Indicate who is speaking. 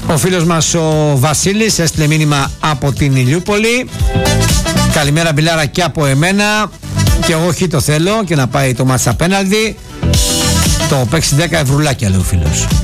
Speaker 1: Ο φίλος μας ο Βασίλης έστειλε μήνυμα από την Ηλιούπολη. Καλημέρα Μπιλάρα και από εμένα. Και εγώ όχι το θέλω και να πάει το μάτς απέναντι. Το παίξει 10 ευρουλάκια λέει ο φίλος.